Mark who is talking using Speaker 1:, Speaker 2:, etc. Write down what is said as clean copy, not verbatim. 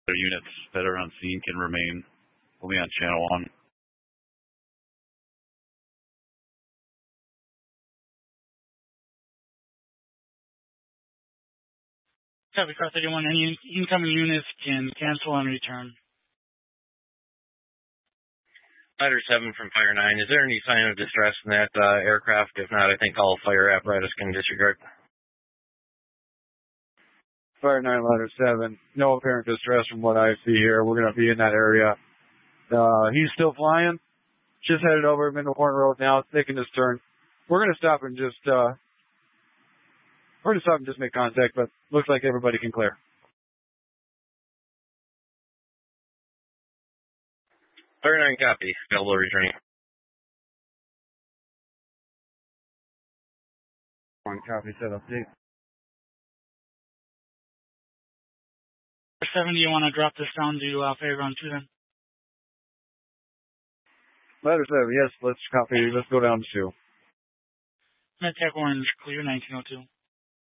Speaker 1: Other units that are on scene can remain only on channel 1.
Speaker 2: Copy, Car 31. Any incoming units can cancel and return.
Speaker 3: Ladder 7 from Fire 9. Is there any sign of distress in that aircraft? If not, I think all fire apparatus can disregard.
Speaker 4: Fire 9, Ladder 7. No apparent distress from what I see here. We're going to be in that area. He's still flying. Just headed over Middle Point Road now. It's taking his turn. We're going to stop and just make contact, but looks like everybody can clear.
Speaker 3: Fire 9 copy. Available returning.
Speaker 4: One copy, set update.
Speaker 2: 7, do you want to drop this down to Fairground 2 then?
Speaker 4: Ladder 7, yes, let's copy. Let's go down to 2.
Speaker 2: MedTech Orange, clear 1902.